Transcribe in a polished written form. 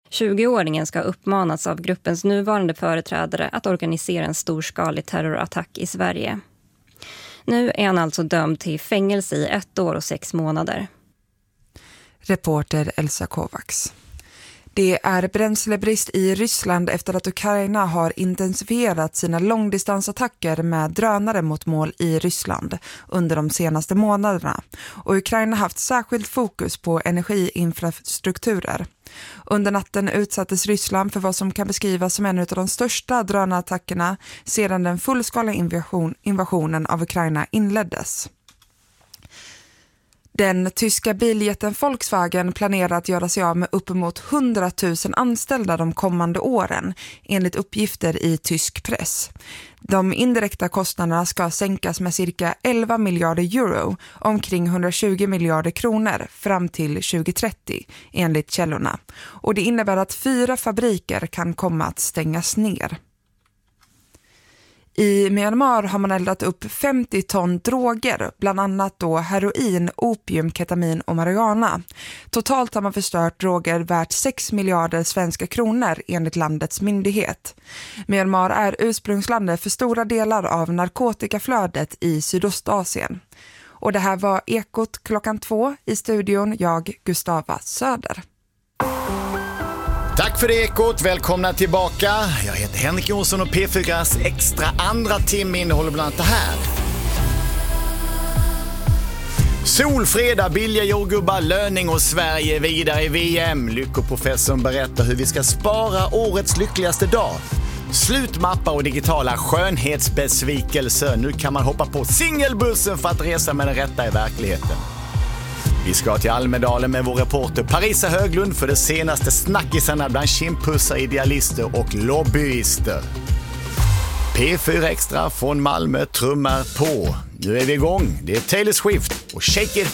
20-åringen ska ha uppmanats av gruppens nuvarande företrädare att organisera en storskalig terrorattack i Sverige. Nu är han alltså dömd till fängelse i 1 år och 6 månader. Reporter Elsa Kovacs. Det är bränslebrist i Ryssland efter att Ukraina har intensifierat sina långdistansattacker med drönare mot mål i Ryssland under de senaste månaderna. Och Ukraina har haft särskilt fokus på energiinfrastrukturer. Under natten utsattes Ryssland för vad som kan beskrivas som en av de största drönarattackerna sedan den fullskaliga invasionen av Ukraina inleddes. Den tyska biljätten Volkswagen planerar att göra sig av med uppemot 100 000 anställda de kommande åren, enligt uppgifter i tysk press. De indirekta kostnaderna ska sänkas med cirka 11 miljarder euro, omkring 120 miljarder kronor, fram till 2030, enligt källorna. Och det innebär att 4 fabriker kan komma att stängas ner. I Myanmar har man eldat upp 50 ton droger, bland annat då heroin, opium, ketamin och marijuana. Totalt har man förstört droger värt 6 miljarder svenska kronor enligt landets myndighet. Myanmar är ursprungslandet för stora delar av narkotikaflödet i Sydostasien. Och det här var Ekot klockan 2 i studion, jag Gustava Söder. Tack för det Ekot, välkomna tillbaka. Jag heter Henrik Jonsson och P4s extra andra timme innehåller bland annat det här. Solfredag, billiga jordgubbar, löning och Sverige vidare i VM. Lyckoprofessorn berättar hur vi ska spara årets lyckligaste dag. Slutmappar och digitala skönhetsbesvikelser. Nu kan man hoppa på singelbussen för att resa med den rätta i verkligheten. Vi ska till Almedalen med vår reporter Parisa Höglund för det senaste snackisarna bland kimpussar, idealister och lobbyister. P4 Extra från Malmö trummar på. Nu är vi igång. Det är Taylor Swift och Shake It